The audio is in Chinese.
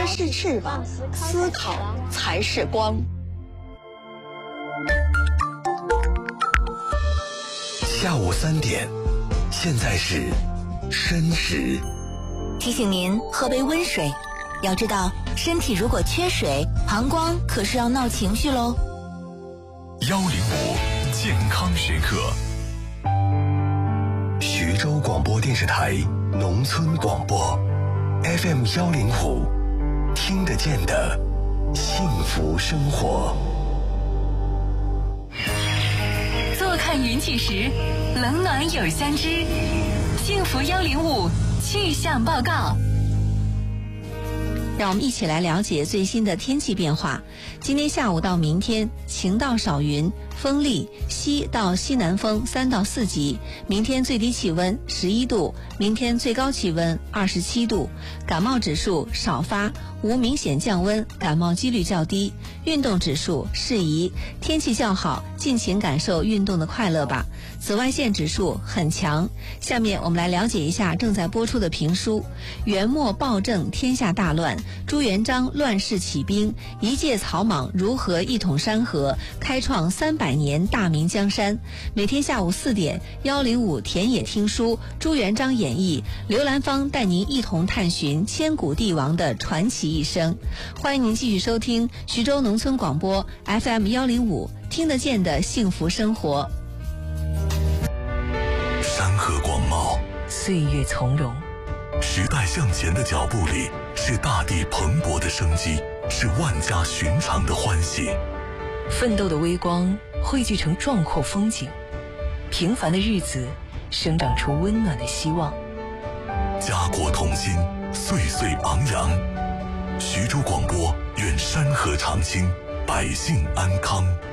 是翅膀，思考才是光。 下午3点，现在是申时。 提醒您喝杯温水，要知道身体如果缺水，膀胱可是要闹情绪喽。 105健康时刻，徐州广播电视台农村广播 FM 105，听得见的幸福生活。 坐看云起时，冷暖有相知。幸福105气象报告。 让我们一起来了解最新的天气变化。今天下午到明天，晴到少云，风力西到西南风3到4级。明天最低气温11度，明天最高气温27度。感冒指数少发，无明显降温，感冒几率较低。运动指数适宜，天气较好，尽情感受运动的快乐吧。紫外线指数很强。下面我们来了解一下正在播出的评书《元末暴政天下大乱，朱元璋乱世起兵，一介草莽如何一统山河，开创300年大明江山》。每天下午4点，105田野听书，朱元璋演义，刘兰芳带您一同探寻千古帝王的传奇一生。欢迎您继续收听徐州农村广播 FM 105，听得见的幸福生活。 山河广袤， 岁月从容， 时代向前的脚步里，是大地蓬勃的生机，是万家寻常的欢喜。 奋斗的微光汇聚成壮阔风景，平凡的日子生长出温暖的希望。 家国同心，岁岁昂扬。徐州广播愿山河常青，百姓安康。